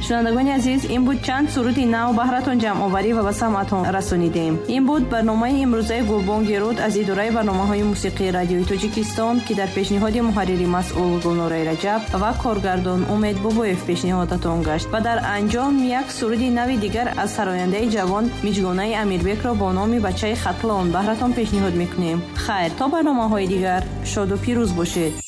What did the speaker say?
шунавандагони азиз, ин буд чанд суруди нав баҳратон ҷамъоварӣ ва ба самъатон расонидем. ин буд барномаи имрӯзаи Гулбонги Руд аз идораи барномаҳои мусиқии радиои Тоҷикистон ки дар пешниҳоди муҳаррири масъул Гулнораи Раҷаб ва коргардон Умед Бобоев пешниҳодатон гашт ва дар анҷом як суруди нави дигар аз сарояндаи ҷавон Миҷгонаи Амирбекро бо номи Бачаи Хатлон баҳратон пешниҳод мекунем. Хайр, то барномаҳои дигар шоду пирӯз бошед.